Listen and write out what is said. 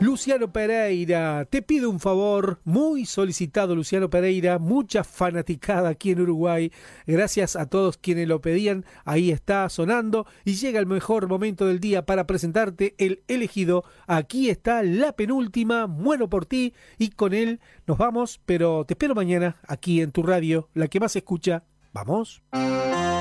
Luciano Pereira, te pido un favor, muy solicitado Luciano Pereira, mucha fanaticada aquí en Uruguay, gracias a todos quienes lo pedían, ahí está sonando y llega el mejor momento del día para presentarte el elegido, aquí está la penúltima, muero por ti y con él nos vamos, pero te espero mañana aquí en tu radio, la que más escucha, ¿vamos?